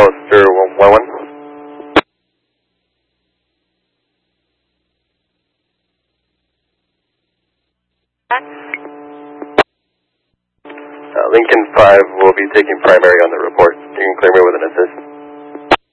Hollister 111. Lincoln 5 will be taking primary on the report. You can clear me with an assist.